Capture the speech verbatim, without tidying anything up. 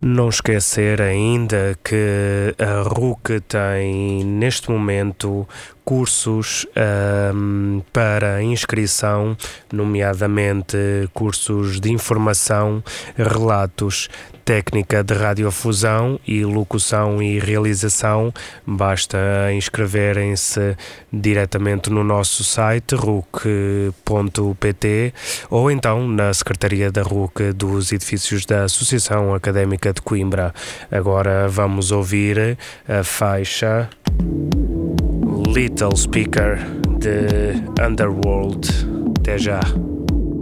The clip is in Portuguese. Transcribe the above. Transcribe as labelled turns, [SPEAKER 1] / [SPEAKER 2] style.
[SPEAKER 1] Não esquecer ainda que a R U C tem neste momento cursos um, para inscrição, nomeadamente cursos de informação, relatos, técnica de radiofusão e locução e realização. Basta inscreverem-se diretamente no nosso site ruc ponto pt ou então na Secretaria da R U C dos Edifícios da Associação Académica de Coimbra. Agora vamos ouvir a faixa Little Speaker de Underworld. Até já.